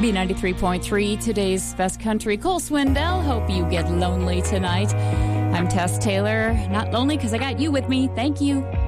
B93.3, today's best country. Cole Swindell, hope you get lonely tonight. I'm Tess Taylor. Not lonely because I got you with me. Thank you.